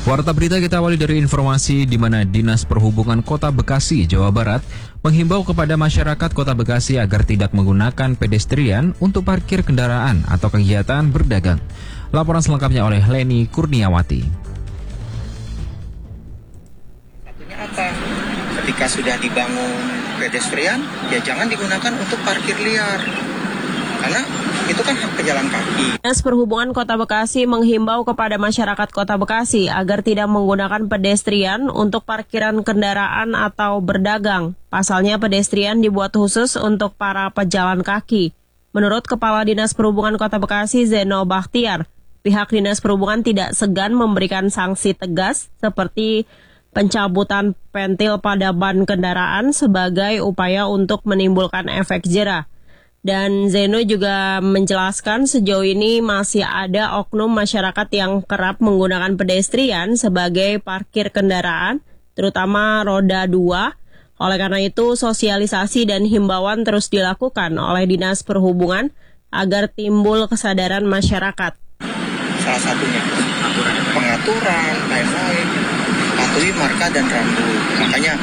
Warta berita kita awali dari informasi di mana Dinas Perhubungan Kota Bekasi, Jawa Barat menghimbau kepada masyarakat Kota Bekasi agar tidak menggunakan pedestrian untuk parkir kendaraan atau kegiatan berdagang. Laporan selengkapnya oleh Leni Kurniawati. Satunya apa? Ketika sudah dibangun pedestrian, ya jangan digunakan untuk parkir liar. Karena itu kan hak pejalan kaki. Dinas Perhubungan Kota Bekasi menghimbau kepada masyarakat Kota Bekasi agar tidak menggunakan pedestrian untuk parkiran kendaraan atau berdagang. Pasalnya pedestrian dibuat khusus untuk para pejalan kaki. Menurut Kepala Dinas Perhubungan Kota Bekasi, Zeno Bakhtiar, pihak Dinas Perhubungan tidak segan memberikan sanksi tegas seperti pencabutan pentil pada ban kendaraan sebagai upaya untuk menimbulkan efek jera. Dan Zeno juga menjelaskan sejauh ini masih ada oknum masyarakat yang kerap menggunakan pedestrian sebagai parkir kendaraan, terutama roda 2. Oleh karena itu, sosialisasi dan himbauan terus dilakukan oleh Dinas Perhubungan agar timbul kesadaran masyarakat. Salah satunya pengaturan, lain-lain, patuhi marka dan rambu. Makanya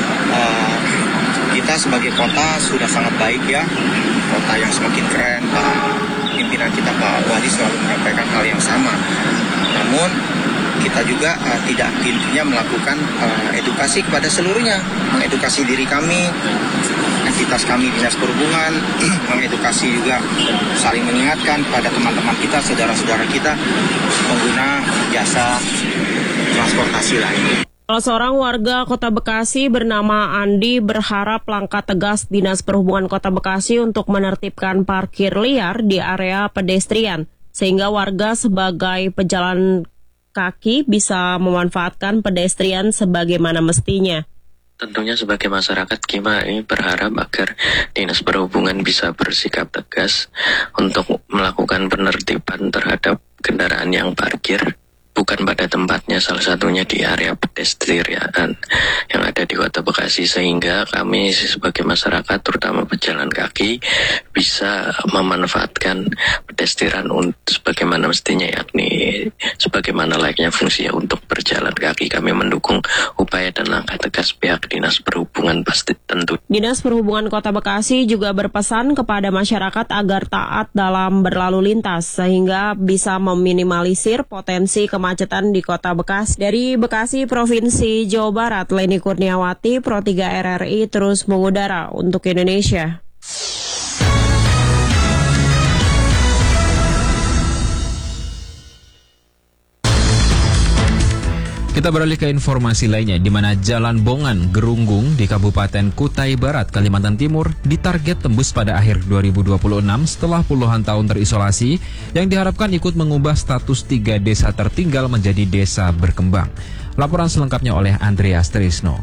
kita sebagai kota sudah sangat baik ya. Kota yang semakin keren, pimpinan kita Pak Wali selalu menyampaikan hal yang sama. Namun kita juga tidak henti melakukan edukasi kepada seluruhnya, mengedukasi diri kami, entitas kami Dinas Perhubungan, mengedukasi juga saling mengingatkan pada teman-teman kita, saudara-saudara kita pengguna jasa transportasi lain. Salah seorang warga Kota Bekasi bernama Andi berharap langkah tegas Dinas Perhubungan Kota Bekasi untuk menertibkan parkir liar di area pedestrian, sehingga warga sebagai pejalan kaki bisa memanfaatkan pedestrian sebagaimana mestinya. Tentunya sebagai masyarakat kami berharap agar Dinas Perhubungan bisa bersikap tegas untuk melakukan penertiban terhadap kendaraan yang parkir bukan pada tempatnya, salah satunya di area pedestrian yang ada di Kota Bekasi, sehingga kami sebagai masyarakat terutama pejalan kaki bisa memanfaatkan pedestrian sebagaimana mestinya, yakni sebagaimana layaknya fungsinya untuk berjalan kaki. Kami mendukung upaya dan langkah tegas pihak Dinas Perhubungan pasti tentu. Dinas Perhubungan Kota Bekasi juga berpesan kepada masyarakat agar taat dalam berlalu lintas sehingga bisa meminimalisir potensi kemacetan di Kota Bekasi. Dari Bekasi, Provinsi Jawa Barat, Leni Kurniawati, Pro 3 RRI terus mengudara untuk Indonesia. Kita beralih ke informasi lainnya, di mana Jalan Bongan Gerunggung di Kabupaten Kutai Barat, Kalimantan Timur ditarget tembus pada akhir 2026 setelah puluhan tahun terisolasi yang diharapkan ikut mengubah status 3 desa tertinggal menjadi desa berkembang. Laporan selengkapnya oleh Andreas Trisno.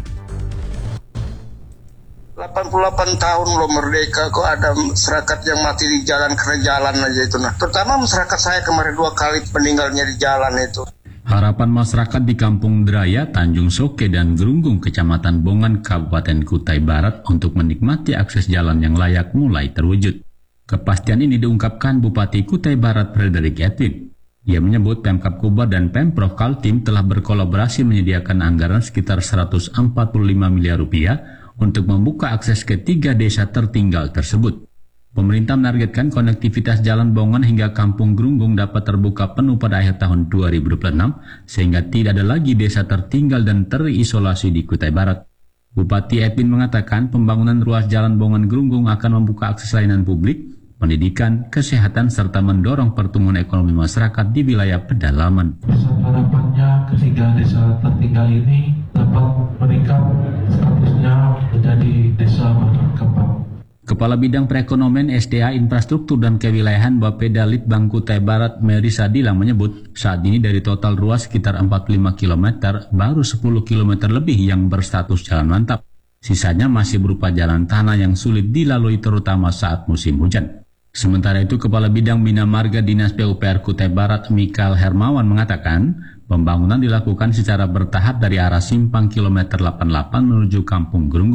88 tahun lo merdeka, kok ada masyarakat yang mati di jalan karena jalan aja itu. Nah, terutama masyarakat saya kemarin 2 kali meninggalnya di jalan itu. Harapan masyarakat di Kampung Draya, Tanjung Soke, dan Gerunggung, Kecamatan Bongan, Kabupaten Kutai Barat untuk menikmati akses jalan yang layak mulai terwujud. Kepastian ini diungkapkan Bupati Kutai Barat Frederick Edwin. Ia menyebut Pemkab Kubar dan Pemprov Kaltim telah berkolaborasi menyediakan anggaran sekitar 145 miliar rupiah untuk membuka akses ke 3 desa tertinggal tersebut. Pemerintah menargetkan konektivitas Jalan Bongan hingga Kampung Gerunggung dapat terbuka penuh pada akhir tahun 2026, sehingga tidak ada lagi desa tertinggal dan terisolasi di Kutai Barat. Bupati Edwin mengatakan pembangunan ruas Jalan Bongan Gerunggung akan membuka akses layanan publik, pendidikan, kesehatan, serta mendorong pertumbuhan ekonomi masyarakat di wilayah pedalaman. Harapannya ketiga desa tertinggal ini dapat meningkat statusnya menjadi desa berkembang. Kepala Bidang Perekonomian, SDA, Infrastruktur, dan Kewilayahan Bapeda Litbang Kutai Barat Mary Sadilang menyebut saat ini dari total ruas sekitar 45 km, baru 10 km lebih yang berstatus jalan mantap. Sisanya masih berupa jalan tanah yang sulit dilalui terutama saat musim hujan. Sementara itu, Kepala Bidang Bina Marga Dinas PUPR Kutai Barat Mikael Hermawan mengatakan pembangunan dilakukan secara bertahap dari arah simpang kilometer 88 menuju Kampung Gerunggung.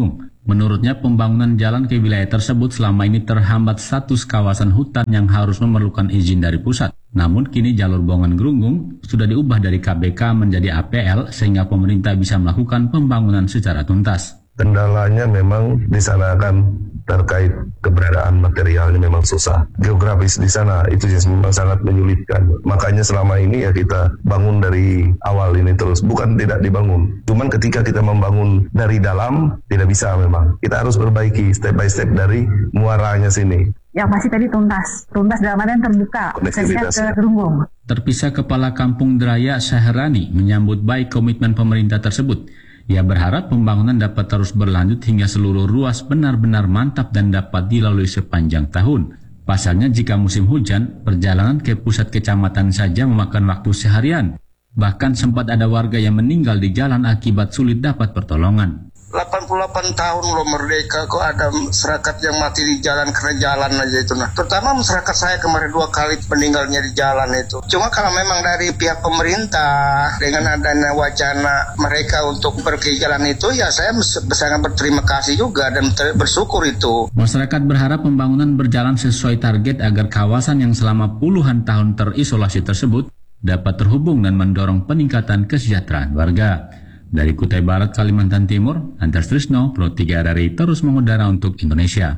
Menurutnya, pembangunan jalan ke wilayah tersebut selama ini terhambat status kawasan hutan yang harus memerlukan izin dari pusat. Namun kini jalur Bongan-Gerunggung sudah diubah dari KBK menjadi APL sehingga pemerintah bisa melakukan pembangunan secara tuntas. Kendalanya memang di sana kan terkait keberadaan materialnya memang susah. Geografis di sana itu memang sangat menyulitkan. Makanya selama ini ya kita bangun dari awal ini terus. Bukan tidak dibangun. Cuman ketika kita membangun dari dalam tidak bisa memang. Kita harus perbaiki step by step dari muaranya sini. Yang pasti tadi tuntas dalam artian terbuka, konektivitas ke Gerunggung. Terpisah Kepala Kampung Draya Syahrani menyambut baik komitmen pemerintah tersebut. Ia berharap pembangunan dapat terus berlanjut hingga seluruh ruas benar-benar mantap dan dapat dilalui sepanjang tahun. Pasalnya jika musim hujan, perjalanan ke pusat kecamatan saja memakan waktu seharian. Bahkan sempat ada warga yang meninggal di jalan akibat sulit dapat pertolongan. 88 tahun loh merdeka, kok ada masyarakat yang mati di jalan karena jalan aja itu. Nah, terutama masyarakat saya kemarin 2 kali meninggalnya di jalan itu. Cuma kalau memang dari pihak pemerintah dengan adanya wacana mereka untuk pergi jalan itu, ya saya sangat berterima kasih juga dan bersyukur itu. Masyarakat berharap pembangunan berjalan sesuai target agar kawasan yang selama puluhan tahun terisolasi tersebut dapat terhubung dan mendorong peningkatan kesejahteraan warga. Dari Kutai Barat, Kalimantan Timur, Andreas Trisno, Pro 3 RRI terus mengudara untuk Indonesia.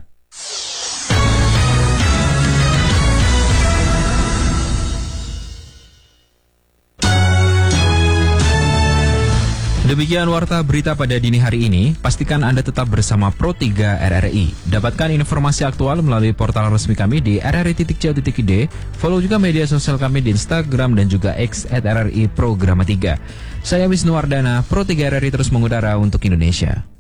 Demikian warta berita pada dini hari ini. Pastikan Anda tetap bersama Pro 3 RRI. Dapatkan informasi aktual melalui portal resmi kami di rri.co.id. Follow juga media sosial kami di Instagram dan juga X @RRI Programa 3. Saya Wisnu Wardana, Pro 3 RRI terus mengudara untuk Indonesia.